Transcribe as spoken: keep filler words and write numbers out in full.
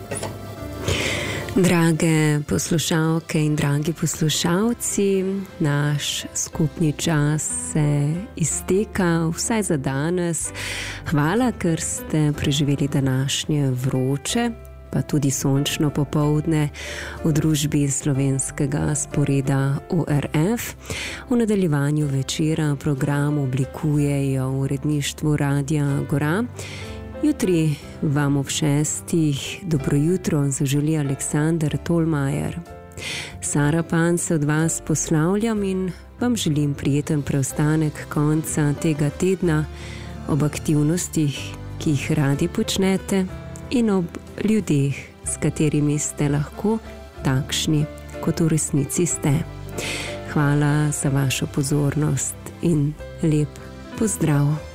Drage poslušalke in dragi poslušalci, naš skupni čas se izteka, vsaj za danes. Hvala, ker ste preživeli današnje vroče, pa tudi sončno popoldne v družbi slovenskega sporeda O R F. V nadaljevanju večera program oblikujejo v uredništvu Radia Gora. Jutri vam ob šestih dobro jutro zaželi Aleksander Tolmajer. Sara Pan se od vas poslavljam in vam želim prijeten preostanek konca tega tedna ob aktivnostih, ki jih radi počnete, in ob ljudeh, s katerimi ste lahko takšni, kot v resnici ste. Hvala za vašo pozornost in lep pozdrav.